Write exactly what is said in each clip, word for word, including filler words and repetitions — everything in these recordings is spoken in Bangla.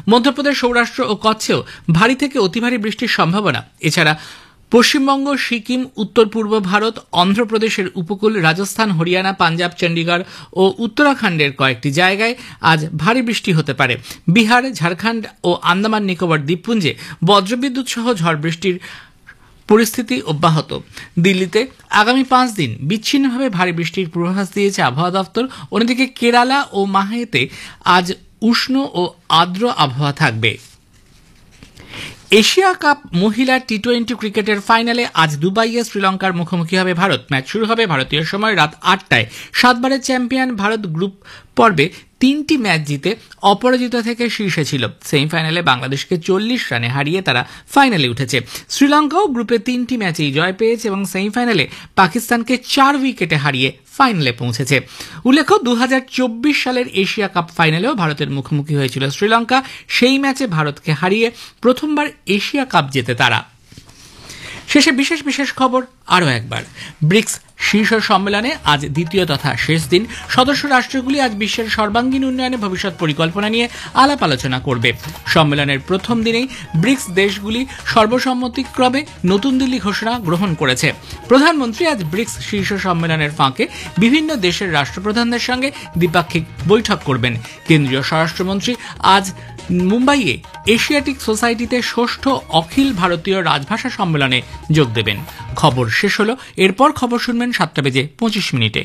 মধ্যপ্রদেশ, সৌরাষ্ট্র ও কচ্ছেও ভারী থেকে অতি ভারী বৃষ্টির সম্ভাবনা। এছাড়া পশ্চিমবঙ্গ, সিকিম, উত্তর পূর্ব ভারত, অন্ধ্রপ্রদেশের উপকূল, রাজস্থান, হরিয়ানা, পাঞ্জাব, চণ্ডীগড় ও উত্তরাখণ্ডের কয়েকটি জায়গায় আজ ভারী বৃষ্টি হতে পারে। বিহার, ঝাড়খণ্ড ও আন্দামান নিকোবর দ্বীপপুঞ্জে বজ্রবিদ্যুৎ সহ ঝড় বৃষ্টির পরিস্থিতি অব্যাহত। দিল্লিতে আগামী পাঁচ দিন বিচ্ছিন্নভাবে ভারী বৃষ্টির পূর্বাভাস দিয়েছে আবহাওয়া দপ্তর। অন্যদিকে কেরালা ও মাহেতে আজ উষ্ণ ও আর্দ্র আবহাওয়া থাকবে। এশিয়া কাপ মহিলা টি টোয়েন্টি ক্রিকেটের ফাইনালে আজ দুবাইয়ে শ্রীলঙ্কার মুখোমুখি হবে ভারত। ম্যাচ শুরু হবে ভারতীয় সময় রাত আটটায়। সাতবারের চ্যাম্পিয়ন ভারত গ্রুপ পর্বে তিনটি ম্যাচ জিতে অপরাজিত থেকে শীর্ষে ছিল। সেমিফাইনালে বাংলাদেশকে চল্লিশ রানে হারিয়ে তারা ফাইনালে উঠেছে। শ্রীলঙ্কাও গ্রুপে তিনটি ম্যাচেই জয় পেয়েছে এবং সেমিফাইনালে পাকিস্তানকে চার উইকেটে হারিয়ে ফাইনালে পৌঁছেছে। উল্লেখ্য, দু হাজার চব্বিশ সালের এশিয়া কাপ ফাইনালেও ভারতের মুখোমুখি হয়েছিল শ্রীলঙ্কা। সেই ম্যাচে ভারতকে হারিয়ে প্রথমবার এশিয়া কাপ জেতে তারা। শেষে বিশেষ বিশেষ খবর আরও একবার। ব্রিক্স শীর্ষ সম্মেলনে আজ দ্বিতীয় তথা শেষ দিন। সদস্য রাষ্ট্রগুলি আজ বিশ্বের সর্বাঙ্গীন উন্নয়নে ভবিষ্যৎ পরিকল্পনা নিয়ে আলাপ আলোচনা করবে। সম্মেলনের প্রথম দিনেই ব্রিক্স দেশগুলি সর্বসম্মতিক্রমে নতুন দিল্লি ঘোষণা গ্রহণ করেছে। প্রধানমন্ত্রী আজ ব্রিক্স শীর্ষ সম্মেলনের ফাঁকে বিভিন্ন দেশের রাষ্ট্রপ্রধানদের সঙ্গে দ্বিপাক্ষিক বৈঠক করবেন। কেন্দ্রীয় স্বরাষ্ট্রমন্ত্রী আজ মুম্বাইয়ে এশিয়াটিক সোসাইটিতে ষষ্ঠ অখিল ভারতীয় রাজভাষা সম্মেলনে যোগ দেবেন। খবর শেষ হলো। এরপর খবর শুনবেন সাতটা বেজে পঁচিশ মিনিটে।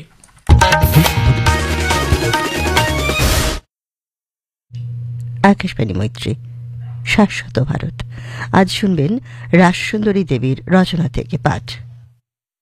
আকাশবাণী মৈত্রী, শাশ্বত ভারত। আজ শুনবেন রাজসুন্দরী দেবীর রচনা থেকে পাঠ।